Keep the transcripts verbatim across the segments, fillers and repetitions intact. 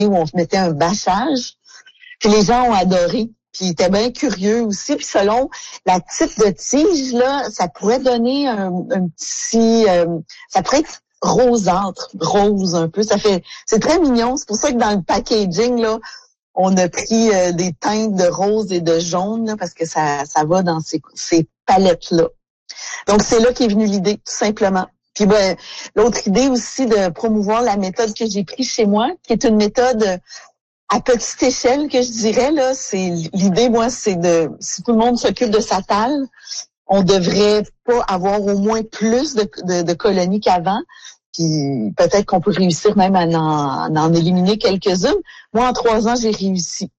où on mettait un bâchage. Puis les gens ont adoré. Puis ils étaient bien curieux aussi. Puis selon la type de tige, là, ça pourrait donner un, un petit... Euh, ça pourrait être rosâtre, rose un peu. Ça fait, c'est très mignon. C'est pour ça que dans le packaging, là, on a pris euh, des teintes de rose et de jaune, là, parce que ça, ça va dans ces, ces palettes-là. Donc, c'est là qu'est venue l'idée, tout simplement. Puis ben, l'autre idée aussi de promouvoir la méthode que j'ai prise chez moi, qui est une méthode à petite échelle, que je dirais, là, c'est l'idée, moi, c'est de, si tout le monde s'occupe de sa talle, on devrait pas avoir au moins plus de, de, de colonies qu'avant. Puis peut-être qu'on peut réussir même à en, à en éliminer quelques-unes. Moi, en trois ans, j'ai réussi.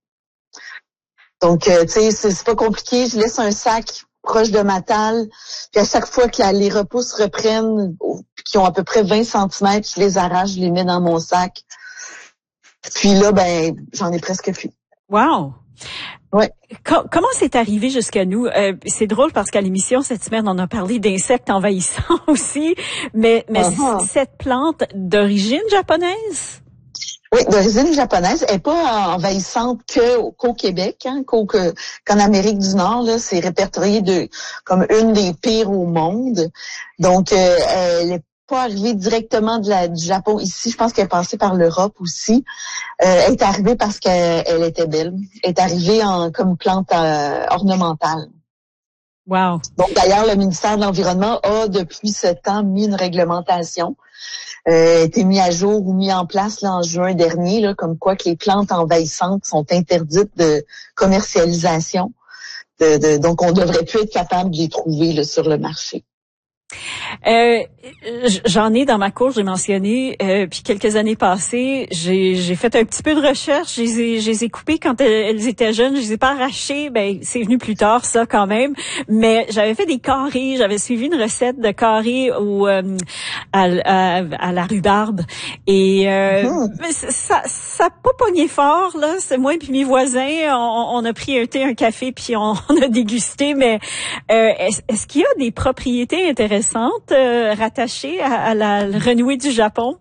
Donc, euh, tu sais, c'est, c'est pas compliqué. Je laisse un sac proche de ma talle. Puis à chaque fois que la, les repousses reprennent, qui ont à peu près vingt centimètres, je les arrache, je les mets dans mon sac. Puis là, ben, j'en ai presque plus. Wow! Ouais. Com- comment c'est arrivé jusqu'à nous? Euh, c'est drôle parce qu'à l'émission cette semaine, on a parlé d'insectes envahissants aussi, mais, mais uh-huh. c- cette plante d'origine japonaise? Oui, d'origine japonaise, elle n'est pas envahissante que, qu'au Québec, hein, qu'au, que, qu'en Amérique du Nord. Là, c'est répertorié de comme une des pires au monde. Donc, euh, elle n'est pas arrivée directement de la, du Japon ici. Je pense qu'elle est passée par l'Europe aussi. Euh, elle est arrivée parce qu'elle elle était belle. Elle est arrivée en comme plante euh, ornementale. Wow. Donc, d'ailleurs, le ministère de l'Environnement a, depuis ce temps, mis une réglementation. Euh, été mis à jour ou mis en place là, en juin dernier, là, comme quoi que les plantes envahissantes sont interdites de commercialisation. De, de, donc, on devrait plus être capable de les trouver là, sur le marché. Euh, j'en ai dans ma cour, j'ai mentionné, euh, puis quelques années passées, j'ai, j'ai fait un petit peu de recherche, je les ai, je les ai coupées quand elles étaient jeunes, je les ai pas arrachées, ben c'est venu plus tard ça quand même, mais j'avais fait des carrés, j'avais suivi une recette de carrés au euh, à, à, à la rhubarbe et euh, mmh. ça ça a pas pogné fort là, c'est moi puis mes voisins, on, on a pris un thé, un café puis on, on a dégusté, mais euh, est-ce, est-ce qu'il y a des propriétés intéressantes Euh, rattachée à, à la renouée du Japon?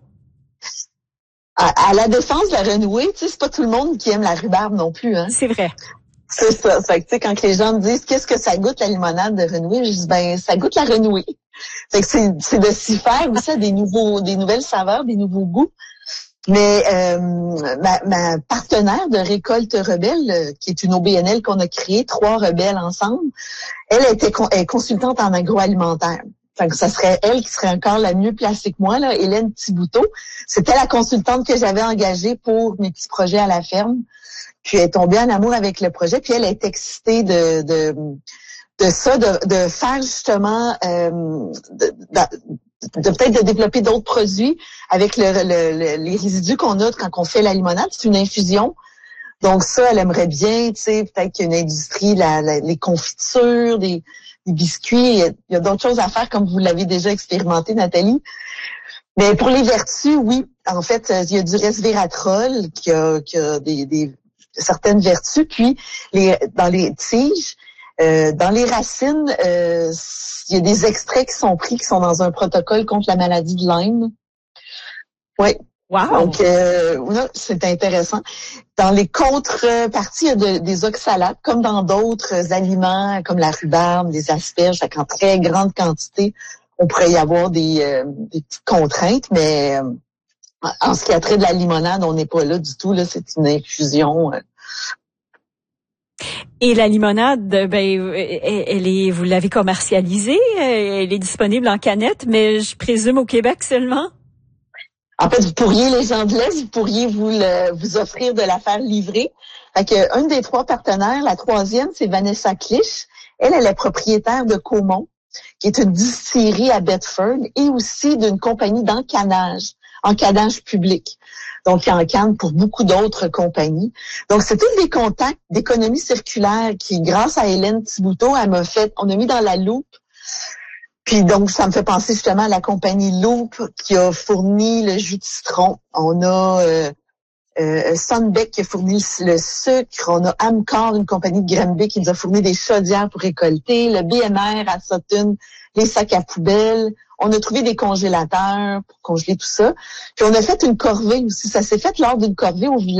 À, à la défense de la renouée, tu sais, c'est pas tout le monde qui aime la rhubarbe non plus, hein. C'est vrai. C'est ça. Fait que, tu sais, quand les gens me disent qu'est-ce que ça goûte la limonade de renouée, je dis ben ça goûte la renouée. Fait que c'est, c'est de s'y faire aussi à des nouveaux, des nouvelles saveurs, des nouveaux goûts. Mais euh, ma, ma partenaire de Récolte Rebelle, qui est une O B N L qu'on a créée, trois rebelles ensemble, elle était con, elle est consultante en agroalimentaire. Fait que ça serait elle qui serait encore la mieux placée que moi, là, Hélène Thibouteau. C'était la consultante que j'avais engagée pour mes petits projets à la ferme. Puis elle est tombée en amour avec le projet. Puis elle est excitée de de, de ça, de, de faire justement, euh, de, de, de peut-être de développer d'autres produits avec le, le, le, les résidus qu'on a quand on fait la limonade. C'est une infusion. Donc ça, elle aimerait bien, tu sais, peut-être qu'il y a une industrie, la, la, les confitures, des des biscuits, il y a, il y a d'autres choses à faire comme vous l'avez déjà expérimenté, Nathalie. Mais pour les vertus, oui. En fait, il y a du resveratrol qui a, qui a des, des certaines vertus. Puis les, dans les tiges, euh, dans les racines, euh, il y a des extraits qui sont pris qui sont dans un protocole contre la maladie de Lyme. Oui. Wow. Donc, euh, c'est intéressant. Dans les contreparties, il y a de, des oxalates, comme dans d'autres aliments, comme la rhubarbe, des asperges, en très grande quantité. On pourrait y avoir des, euh, des petites contraintes, mais euh, en ce qui a trait de la limonade, on n'est pas là du tout. Là, c'est une infusion. Euh. Et la limonade, ben, elle est, vous l'avez commercialisée, elle est disponible en canette, mais je présume au Québec seulement? En fait, vous pourriez, les gens de l'Est, vous pourriez vous, le, vous offrir de la faire livrer. Fait que, un des trois partenaires, la troisième, c'est Vanessa Clich. Elle, elle est propriétaire de Caumont, qui est une distillerie à Bedford et aussi d'une compagnie d'encanage, encanage public. Donc, il encanne pour beaucoup d'autres compagnies. Donc, c'est tous des contacts d'économie circulaire qui, grâce à Hélène Thibouteau, elle m'a fait, on a mis dans la loupe. Puis donc, ça me fait penser justement à la compagnie Loop qui a fourni le jus de citron. On a euh, euh, Sunbeck qui a fourni le sucre. On a Amcor, une compagnie de Granby qui nous a fourni des chaudières pour récolter. Le B M R à Sutton, les sacs à poubelle. On a trouvé des congélateurs pour congeler tout ça. Puis on a fait une corvée aussi. Ça s'est fait lors d'une corvée au village.